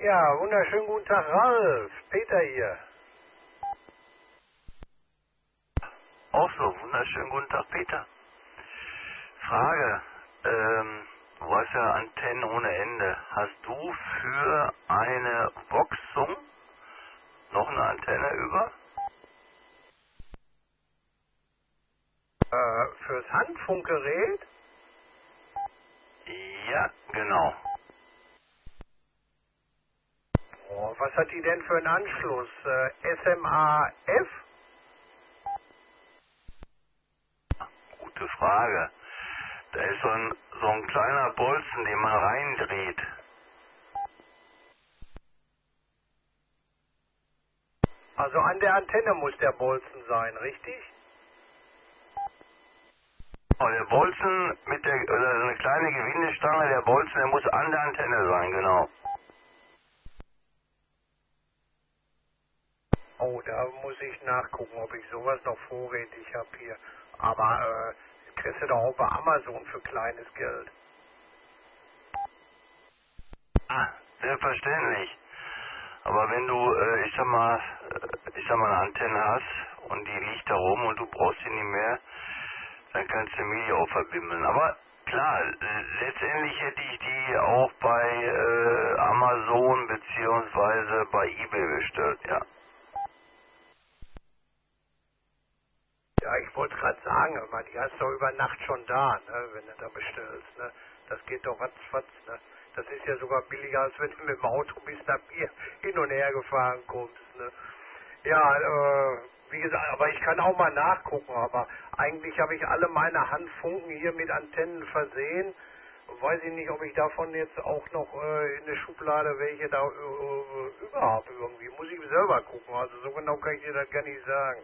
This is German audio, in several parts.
Ja, wunderschönen guten Tag, Ralf. Peter hier. Auch so, wunderschönen guten Tag, Peter. Frage, du hast ja Antennen ohne Ende. Hast du für eine Voxung noch eine Antenne über? Fürs Handfunkgerät? Ja, genau. Oh, was hat die denn für einen Anschluss? SMAF? Gute Frage. Da ist so ein kleiner Bolzen, den man reindreht. Also an der Antenne muss der Bolzen sein, richtig? Oh, der Bolzen oder eine kleine Gewindestange, der Bolzen, der muss an der Antenne sein, genau. Oh, da muss ich nachgucken, ob ich sowas noch vorrätig habe hier. Aber kriegst du doch auch bei Amazon für kleines Geld. Ah, selbstverständlich. Aber wenn du, ich sag mal eine Antenne hast und die liegt da rum und du brauchst sie nicht mehr, dann kannst du mir die auch verbimmeln. Aber klar, letztendlich hätte ich die auch bei Amazon beziehungsweise bei eBay bestellt, ja. Ja, ich wollte gerade sagen, aber die hast du über Nacht schon da, ne, wenn du da bestellst, ne. Das geht doch ratzfatz, ne. Das ist ja sogar billiger, als wenn du mit dem Auto bis nach hier hin und her gefahren kommst, ne. Ja, wie gesagt, aber ich kann auch mal nachgucken, aber eigentlich habe ich alle meine Handfunken hier mit Antennen versehen. Weiß ich nicht, ob ich davon jetzt auch noch in der Schublade welche da überhaupt irgendwie. Muss ich selber gucken, also so genau kann ich dir das gar nicht sagen.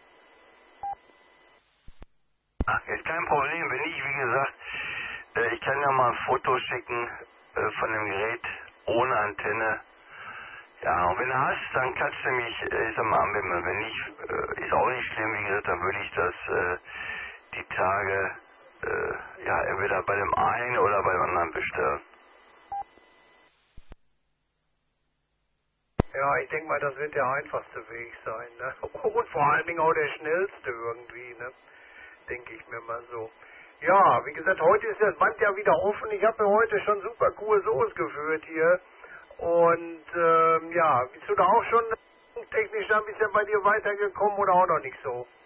Ach, ist kein Problem. Wenn nicht, wie gesagt, ich kann ja mal ein Foto schicken von dem Gerät ohne Antenne. Ja, und wenn du hast, dann kannst du mich, ich sag mal, anwimmeln. Wenn nicht, ist auch nicht schlimm, wie gesagt, dann würde ich das die Tage, ja, entweder bei dem einen oder bei dem anderen bestellen. Ja, ich denke mal, das wird der einfachste Weg sein, ne? Und vor allen Dingen auch der schnellste irgendwie, ne? Denke ich mir mal so. Ja, wie gesagt, heute ist das Band ja wieder offen. Ich habe mir heute schon super Kurs ausgeführt hier. Und ja, bist du da auch schon technisch ein bisschen bei dir weitergekommen oder auch noch nicht so?